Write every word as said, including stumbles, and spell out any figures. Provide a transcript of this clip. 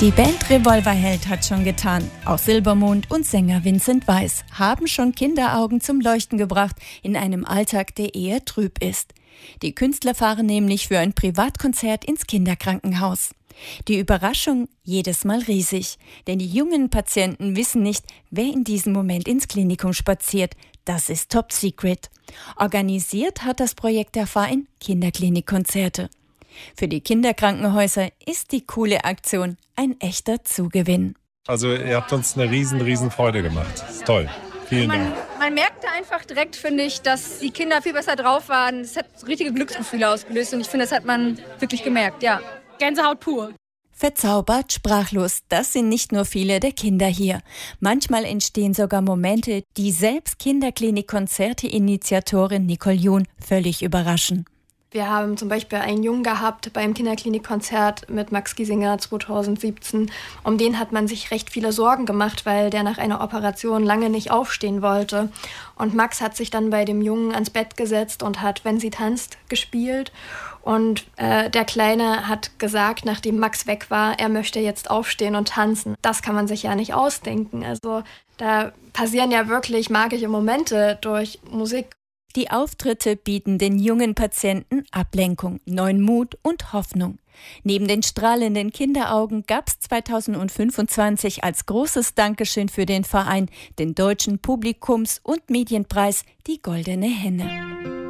Die Band Revolverheld hat schon getan. Auch Silbermond und Sänger Vincent Weiss haben schon Kinderaugen zum Leuchten gebracht in einem Alltag, der eher trüb ist. Die Künstler fahren nämlich für ein Privatkonzert ins Kinderkrankenhaus. Die Überraschung jedes Mal riesig, denn die jungen Patienten wissen nicht, wer in diesem Moment ins Klinikum spaziert. Das ist Top Secret. Organisiert hat das Projekt der Verein Kinderklinikkonzerte. Für die Kinderkrankenhäuser ist die coole Aktion ein echter Zugewinn. Also ihr habt uns eine riesen, riesen Freude gemacht. Das ist toll. Vielen man, Dank. Man merkte einfach direkt, finde ich, dass die Kinder viel besser drauf waren. Es hat richtige Glücksgefühle ausgelöst und ich finde, das hat man wirklich gemerkt, ja. Gänsehaut pur. Verzaubert, sprachlos, das sind nicht nur viele der Kinder hier. Manchmal entstehen sogar Momente, die selbst Kinderklinik-Konzerte-Initiatorin Nicole Jun völlig überraschen. Wir haben zum Beispiel einen Jungen gehabt beim Kinderklinikkonzert mit Max Giesinger zweitausendsiebzehn. Um den hat man sich recht viele Sorgen gemacht, weil der nach einer Operation lange nicht aufstehen wollte. Und Max hat sich dann bei dem Jungen ans Bett gesetzt und hat Wenn sie tanzt gespielt. Und äh, der Kleine hat gesagt, nachdem Max weg war, er möchte jetzt aufstehen und tanzen. Das kann man sich ja nicht ausdenken. Also da passieren ja wirklich magische Momente durch Musik. Die Auftritte bieten den jungen Patienten Ablenkung, neuen Mut und Hoffnung. Neben den strahlenden Kinderaugen gab es zweitausendfünfundzwanzig als großes Dankeschön für den Verein den Deutschen Publikums- und Medienpreis, die Goldene Henne.